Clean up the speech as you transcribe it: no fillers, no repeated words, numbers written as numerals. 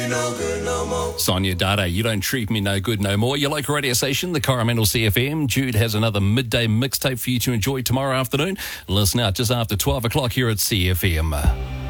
Sonia Dada, You Don't Treat Me No Good No More. Your local radio station, the Coromandel CFM. Jude has another midday mixtape for you to enjoy tomorrow afternoon. Listen out just after 12 o'clock here at CFM.